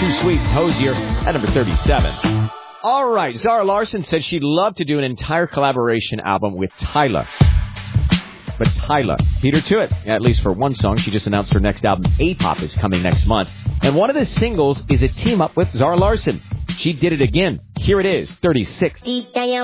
Too Sweet, Hosier at number 37. All right, Zara Larsson said she'd love to do an entire collaboration album with Tyla. But Tyla beat her to it, at least for one song. She just announced her next album, A-Pop, is coming next month. And one of the singles is a team-up with Zara Larsson. She did it again. Here it is, 36.